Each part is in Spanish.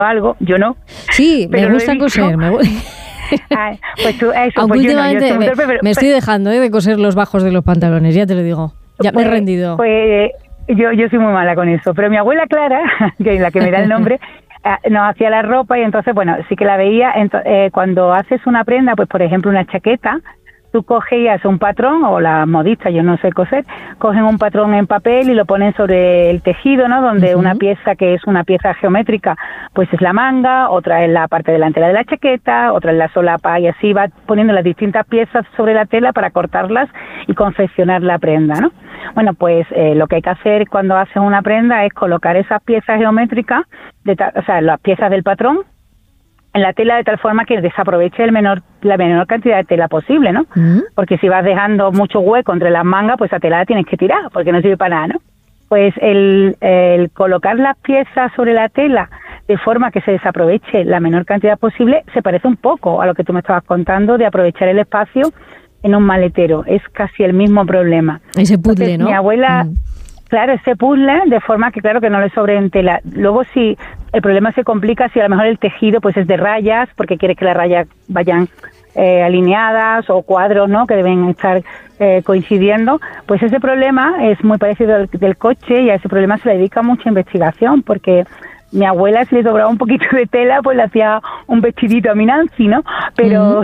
algo, yo no. Sí, me gusta coser. Pues tú, eso, aunque pues últimamente yo no, me estoy dejando de coser los bajos de los pantalones, ya te lo digo. Ya me he rendido. Pues yo soy muy mala con eso, pero mi abuela Clara, que es la que me da el nombre, nos hacía la ropa y entonces, bueno, sí que la veía. Cuando haces una prenda, pues por ejemplo una chaqueta, tú coges y haces un patrón, o las modistas, yo no sé coser, cogen un patrón en papel y lo ponen sobre el tejido, ¿no? Donde una pieza que es una pieza geométrica, pues es la manga, otra es la parte delantera de la chaqueta, otra es la solapa, y así va poniendo las distintas piezas sobre la tela para cortarlas y confeccionar la prenda, ¿no? Bueno, pues lo que hay que hacer cuando haces una prenda es colocar esas piezas geométricas, o sea, las piezas del patrón, en la tela de tal forma que desaproveche la menor cantidad de tela posible, ¿no? Porque si vas dejando mucho hueco entre las mangas, pues la tela la tienes que tirar, porque no sirve para nada, ¿no? Pues el colocar las piezas sobre la tela de forma que se desaproveche la menor cantidad posible se parece un poco a lo que tú me estabas contando de aprovechar el espacio en un maletero. Es casi el mismo problema. Ese puzzle, ¿no? Mi abuela... Claro, ese puzzle, de forma que claro que no le sobre en tela. Luego si el problema se complica, si a lo mejor el tejido pues es de rayas, porque quieres que las rayas vayan alineadas, o cuadros, ¿no?, que deben estar coincidiendo, pues ese problema es muy parecido al del coche, y a ese problema se le dedica mucha investigación, porque mi abuela, si le sobraba un poquito de tela, pues le hacía un vestidito a mi Nancy, ¿no? Pero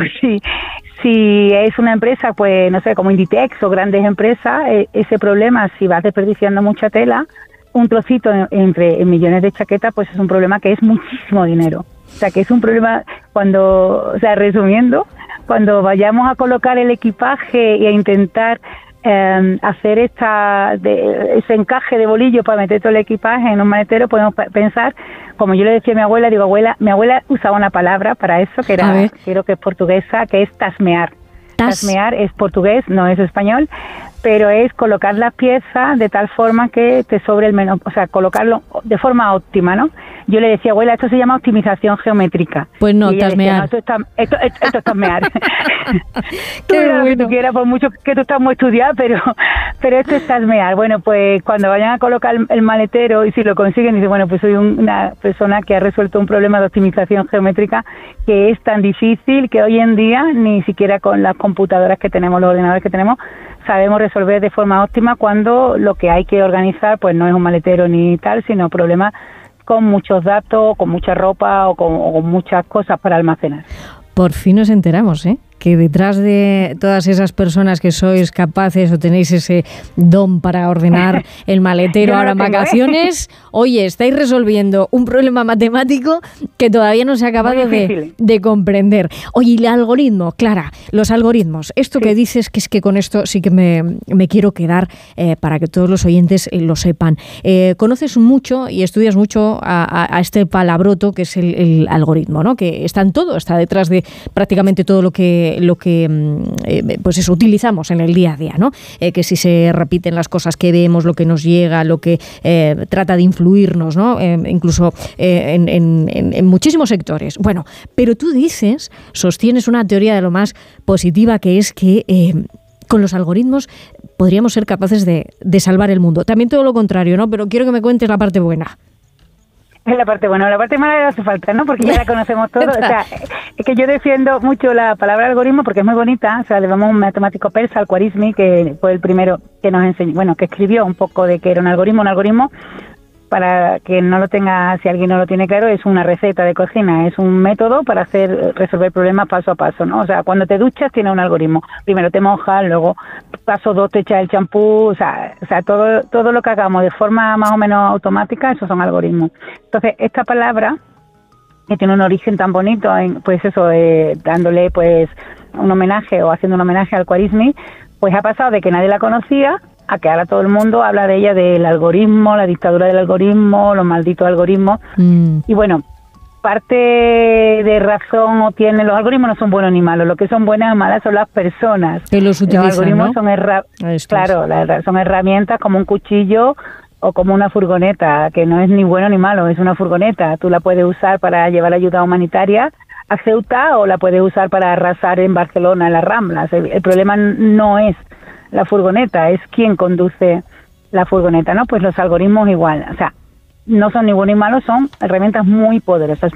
si es una empresa, pues no sé, como Inditex o grandes empresas, ese problema, si vas desperdiciando mucha tela, un trocito entre millones de chaquetas, pues es un problema que es muchísimo dinero. O sea, que es un problema resumiendo, cuando vayamos a colocar el equipaje y a intentar hacer ese encaje de bolillo para meter todo el equipaje en un maletero, podemos pensar, como yo le decía a mi abuela, mi abuela usaba una palabra para eso, que era, creo que es portuguesa, que es tasmear. Tasmear es portugués, no es español, pero es colocar las piezas de tal forma que te sobre el menos, o sea, colocarlo de forma óptima, ¿no? Yo le decía, abuela, esto se llama optimización geométrica. Pues no, tasmear. Decía, no, esto es tasmear. Qué bueno. bueno. Lo que tú quieras, por mucho que tú estás muy estudiada, pero esto es tasmear. Bueno, pues cuando vayan a colocar el maletero, y si lo consiguen, dicen, bueno, pues soy una persona que ha resuelto un problema de optimización geométrica que es tan difícil que hoy en día ni siquiera con las computadoras que tenemos, los ordenadores que tenemos, sabemos resolver de forma óptima, cuando lo que hay que organizar pues no es un maletero ni tal, sino problemas con muchos datos, con mucha ropa o con muchas cosas para almacenar. Por fin nos enteramos, que detrás de todas esas personas que sois capaces o tenéis ese don para ordenar el maletero ahora en vacaciones, oye, estáis resolviendo un problema matemático que todavía no se ha acabado de comprender. Oye, y el algoritmo, Clara, los algoritmos, esto que dices, que es que con esto sí que me quiero quedar para que todos los oyentes lo sepan. Conoces mucho y estudias mucho a este palabroto que es el algoritmo, ¿no? Que está en todo, está detrás de prácticamente todo lo que pues eso utilizamos en el día a día, ¿no? Que si se repiten las cosas que vemos, lo que nos llega, lo que trata de influirnos, ¿no? Incluso en muchísimos sectores. Bueno, pero tú sostienes una teoría de lo más positiva, que es que con los algoritmos podríamos ser capaces de salvar el mundo. También todo lo contrario, ¿no? Pero quiero que me cuentes la parte buena. Es la parte buena, la parte mala le hace falta, ¿no? Porque ya la conocemos todos. O sea, es que yo defiendo mucho la palabra algoritmo porque es muy bonita. O sea, le vamos a un matemático persa, Al-Khwarizmi, que fue el primero que nos enseñó, bueno, que escribió un poco de qué era un algoritmo. Un algoritmo, para que no lo tenga, si alguien no lo tiene claro, es una receta de cocina, es un método para resolver problemas paso a paso, ¿no? O sea, cuando te duchas tiene un algoritmo. Primero te mojas, luego paso 2 te echas el champú, o sea, todo lo que hagamos de forma más o menos automática, esos son algoritmos. Entonces, esta palabra, que tiene un origen tan bonito, pues eso, dándole pues un homenaje o haciendo un homenaje al Al-Khwarizmi, pues ha pasado de que nadie la conocía a que ahora todo el mundo habla de ella, del algoritmo, la dictadura del algoritmo, los malditos algoritmos. Y bueno, parte de razón o tiene, los algoritmos no son buenos ni malos, lo que son buenas o malas son las personas que los utilizan, los algoritmos, ¿no? Son herramientas como un cuchillo o como una furgoneta, que no es ni bueno ni malo, es una furgoneta. Tú la puedes usar para llevar ayuda humanitaria a Ceuta, o la puedes usar para arrasar en Barcelona, en las Ramblas. El problema no es la furgoneta, es quien conduce la furgoneta, ¿no? Pues los algoritmos igual. O sea, no son ni buenos ni malos, son herramientas muy poderosas.